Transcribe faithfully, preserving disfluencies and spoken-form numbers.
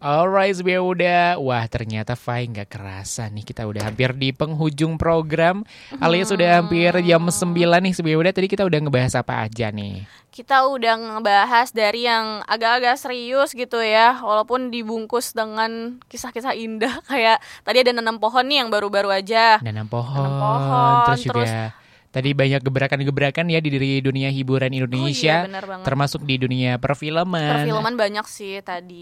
Alright, Sebiaya Muda. Wah, ternyata Fai nggak kerasa nih kita udah hampir di penghujung program. Alias sudah hampir jam sembilan nih Sebiaya Muda. Tadi kita udah ngebahas apa aja nih? Kita udah ngebahas dari yang agak-agak serius gitu ya, walaupun dibungkus dengan kisah-kisah indah. Kayak tadi ada nanam pohon nih yang baru-baru aja. Nanam pohon, Nanam pohon, terus juga terus tadi banyak gebrakan-gebrakan ya di dari dunia hiburan Indonesia, oh iya, benar banget. termasuk di dunia perfilman. Perfilman banyak sih tadi.